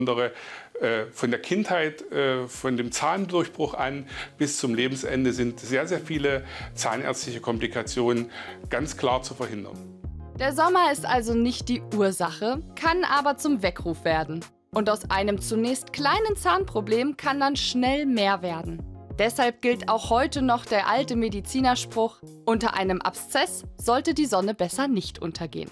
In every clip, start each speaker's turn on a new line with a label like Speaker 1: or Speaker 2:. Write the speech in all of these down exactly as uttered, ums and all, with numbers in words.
Speaker 1: Insbesondere äh, von der Kindheit, äh, von dem Zahndurchbruch an bis zum Lebensende sind sehr, sehr viele zahnärztliche Komplikationen ganz klar zu verhindern.
Speaker 2: Der Sommer ist also nicht die Ursache, kann aber zum Weckruf werden. Und aus einem zunächst kleinen Zahnproblem kann dann schnell mehr werden. Deshalb gilt auch heute noch der alte Medizinerspruch: Unter einem Abszess sollte die Sonne besser nicht untergehen.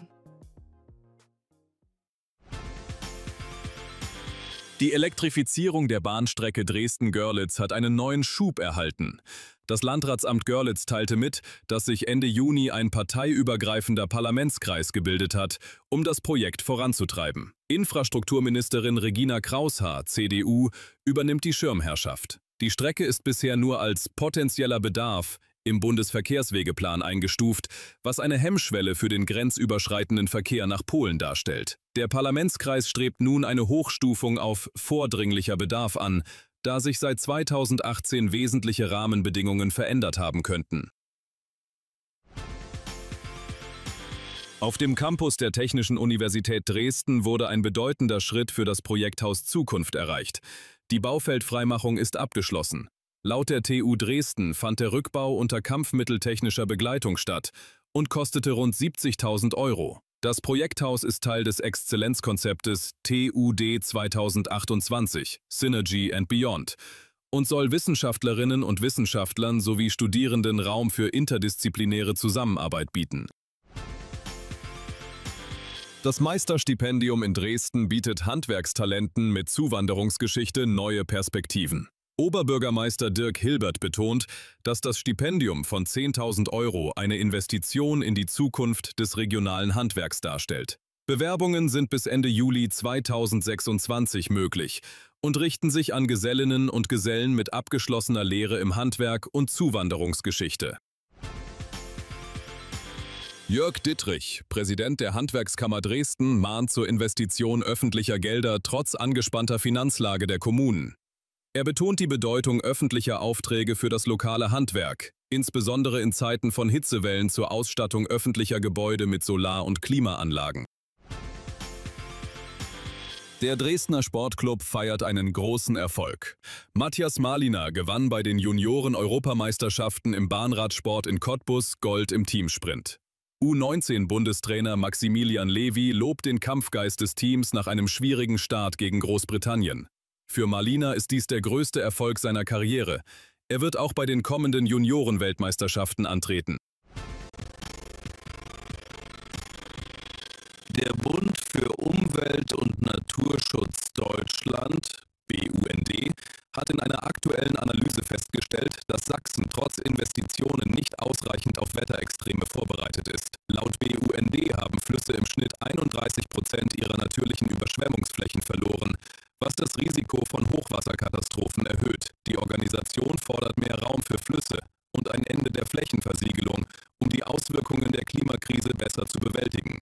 Speaker 3: Die Elektrifizierung der Bahnstrecke Dresden-Görlitz hat einen neuen Schub erhalten. Das Landratsamt Görlitz teilte mit, dass sich Ende Juni ein parteiübergreifender Parlamentskreis gebildet hat, um das Projekt voranzutreiben. Infrastrukturministerin Regina Kraushaar, C D U, übernimmt die Schirmherrschaft. Die Strecke ist bisher nur als potenzieller Bedarf im Bundesverkehrswegeplan eingestuft, was eine Hemmschwelle für den grenzüberschreitenden Verkehr nach Polen darstellt. Der Parlamentskreis strebt nun eine Hochstufung auf vordringlicher Bedarf an, da sich seit zweitausendachtzehn wesentliche Rahmenbedingungen verändert haben könnten. Auf dem Campus der Technischen Universität Dresden wurde ein bedeutender Schritt für das Projekthaus Zukunft erreicht. Die Baufeldfreimachung ist abgeschlossen. Laut der T U Dresden fand der Rückbau unter kampfmitteltechnischer Begleitung statt und kostete rund siebzigtausend Euro. Das Projekthaus ist Teil des Exzellenzkonzeptes T U D zweitausendachtundzwanzig, Synergy and Beyond, und soll Wissenschaftlerinnen und Wissenschaftlern sowie Studierenden Raum für interdisziplinäre Zusammenarbeit bieten. Das Meisterstipendium in Dresden bietet Handwerkstalenten mit Zuwanderungsgeschichte neue Perspektiven. Oberbürgermeister Dirk Hilbert betont, dass das Stipendium von zehntausend Euro eine Investition in die Zukunft des regionalen Handwerks darstellt. Bewerbungen sind bis Ende Juli zweitausendsechsundzwanzig möglich und richten sich an Gesellinnen und Gesellen mit abgeschlossener Lehre im Handwerk und Zuwanderungsgeschichte. Jörg Dittrich, Präsident der Handwerkskammer Dresden, mahnt zur Investition öffentlicher Gelder trotz angespannter Finanzlage der Kommunen. Er betont die Bedeutung öffentlicher Aufträge für das lokale Handwerk, insbesondere in Zeiten von Hitzewellen zur Ausstattung öffentlicher Gebäude mit Solar- und Klimaanlagen. Der Dresdner Sportclub feiert einen großen Erfolg. Matthias Malina gewann bei den Junioren-Europameisterschaften im Bahnradsport in Cottbus Gold im Teamsprint. U neunzehn-Bundestrainer Maximilian Levy lobt den Kampfgeist des Teams nach einem schwierigen Start gegen Großbritannien. Für Malina ist dies der größte Erfolg seiner Karriere. Er wird auch bei den kommenden Junioren-Weltmeisterschaften antreten.
Speaker 4: Der Bund für Umwelt und Naturschutz Deutschland, B U N D, hat in einer aktuellen Analyse festgestellt, dass Sachsen trotz Investitionen nicht ausreichend auf Wetterextreme vorbereitet ist. Laut B U N D haben Flüsse im Schnitt einunddreißig Prozent ihrer natürlichen Überschwemmungsflächen verloren, was das Risiko von Hochwasserkatastrophen erhöht. Die Organisation fordert mehr Raum für Flüsse und ein Ende der Flächenversiegelung, um die Auswirkungen der Klimakrise besser zu bewältigen.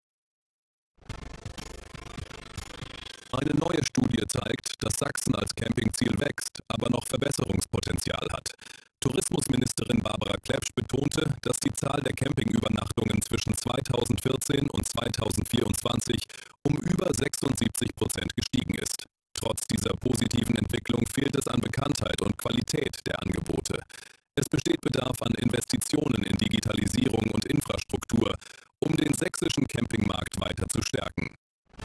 Speaker 4: Eine neue Studie zeigt, dass Sachsen als Campingziel wächst, aber noch Verbesserungspotenzial hat. Tourismusministerin Barbara Klepsch betonte, dass die Zahl der Campingübernachtungen zwischen zweitausendvierzehn und zweitausendvierundzwanzig um über sechsundsiebzig Prozent gestiegen ist. Trotz dieser positiven Entwicklung fehlt es an Bekanntheit und Qualität der Angebote. Es besteht Bedarf an Investitionen in Digitalisierung und Infrastruktur, um den sächsischen Campingmarkt weiter zu stärken.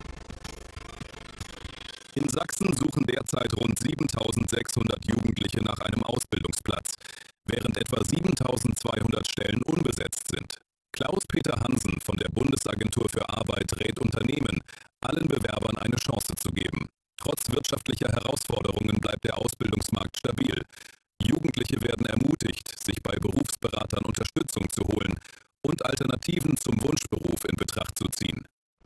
Speaker 4: In Sachsen suchen derzeit rund siebentausendsechshundert Jugendliche nach einem Ausbildungsplatz, während etwa siebentausendzweihundert Stellen unbesetzt sind. Klaus-Peter Hansen von der Bundesagentur für Arbeit rät Unternehmen, allen Bewerbern eine Chance zu geben. Trotz wirtschaftlicher Herausforderungen bleibt der Ausbildungsmarkt stabil. Jugendliche werden ermutigt, sich bei Berufsberatern Unterstützung zu holen und Alternativen zum Wunschberuf in Betracht zu ziehen.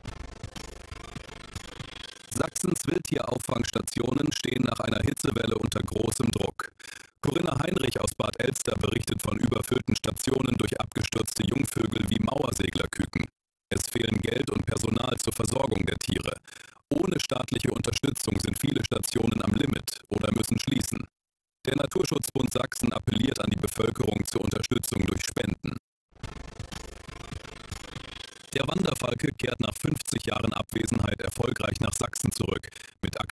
Speaker 4: Sachsens Wildtierauffangsstationen stehen nach einer Hitzewelle unter großem Druck. Corinna Heinrich aus Bad Elster berichtet von überfüllten Stationen durch abgestürzte Jungvögel wie Mauerseglerküken. Es fehlen Geld und Personal zur Versorgung der Tiere. Ohne staatliche Unterstützung sind viele Stationen am Limit oder müssen schließen. Der Naturschutzbund Sachsen appelliert an die Bevölkerung zur Unterstützung durch Spenden. Der Wanderfalke kehrt nach fünfzig Jahren Abwesenheit erfolgreich nach Sachsen zurück. Mit